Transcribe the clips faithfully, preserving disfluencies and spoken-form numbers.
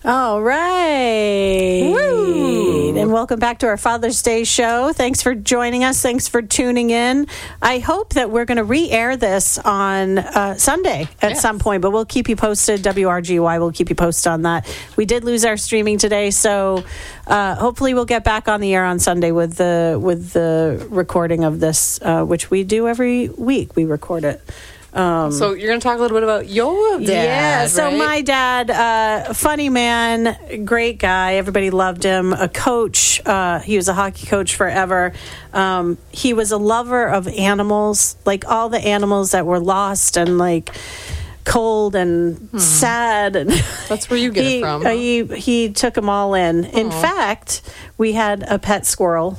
All right. Woo! And welcome back to our Father's Day show. Thanks for joining us. Thanks for tuning in. I hope that we're going to re-air this on uh, Sunday at yes. some point, but we'll keep you posted. W R G Y will keep you posted on that. We did lose our streaming today, so uh, hopefully we'll get back on the air on Sunday with the with the recording of this, uh, which we do every week. We record it. Um, so you're going to talk a little bit about your dad, yeah. So right? my dad, uh, funny man, great guy. Everybody loved him. A coach. Uh, he was a hockey coach forever. Um, he was a lover of animals, like all the animals that were lost and like cold and hmm. sad. And that's where you get he, it from. Uh, he he took them all in. Aww. In fact, we had a pet squirrel.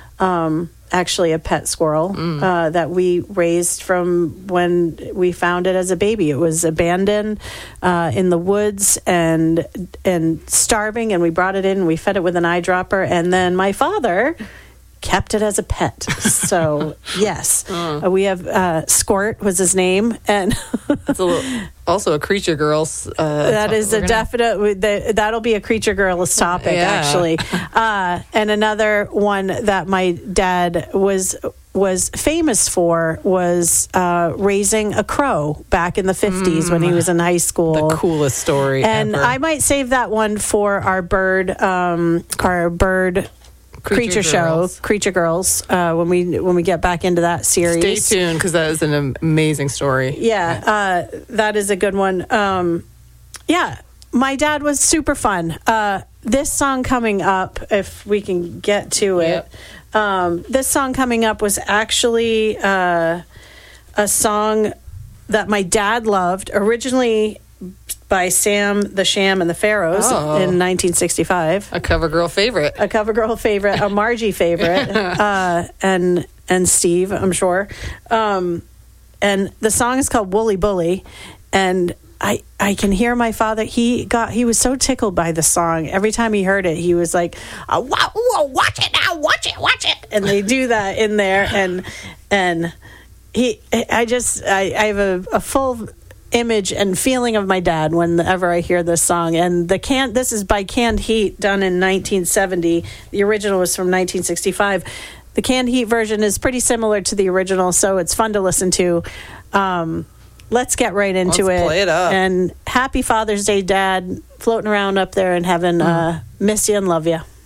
Um, actually a pet squirrel mm. uh, that we raised from when we found it as a baby. It was abandoned uh, in the woods and and starving, and we brought it in and we fed it with an eyedropper, and then my father kept it as a pet. So yes, uh. Uh, we have uh, Squirt was his name, and it's a little, also a Creature Girls. Uh, that is a gonna... definite. The, that'll be a Creature Girls topic, yeah. actually. Uh, and another one that my dad was was famous for was uh, raising a crow back in the fifties mm, when he was in high school. The coolest story and ever. I might save that one for our bird, um, our bird. Creature, Creature show, Creature Girls. Uh, when we when we get back into that series, stay tuned because that is an amazing story. Yeah, uh, that is a good one. Um, yeah, my dad was super fun. Uh, this song coming up, if we can get to it, yep. um, this song coming up was actually uh, a song that my dad loved originally. By Sam the Sham and the Pharaohs oh. in nineteen sixty-five. A CoverGirl favorite. A CoverGirl favorite, a Margie favorite, uh, and and Steve, I'm sure. Um, and the song is called Wooly Bully, and I I can hear my father. He got he was so tickled by the song. Every time he heard it, he was like, oh, wow, whoa, "Watch it now, watch it, watch it." And they do that in there, and and he I just I, I have a, a full. image and feeling of my dad whenever I hear this song. And the can this is by Canned Heat, done in nineteen seventy. The original was from nineteen sixty-five. The Canned Heat version is pretty similar to the original, so it's fun to listen to. Um, let's get right into let's it. Play it up. And happy Father's Day, Dad, floating around up there in heaven. Mm. Uh, miss you and love you.